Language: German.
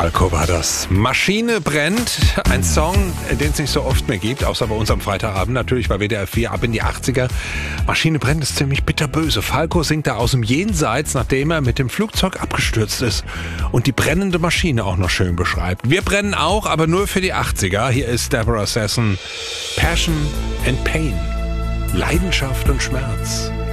Falco war das. Maschine brennt, ein Song, den es nicht so oft mehr gibt, außer bei uns am Freitagabend natürlich bei WDR 4 ab in die 80er. Maschine brennt ist ziemlich bitterböse. Falco singt da aus dem Jenseits, nachdem er mit dem Flugzeug abgestürzt ist und die brennende Maschine auch noch schön beschreibt. Wir brennen auch, aber nur für die 80er. Hier ist Deborah Sasson, Passion and Pain, Leidenschaft und Schmerz.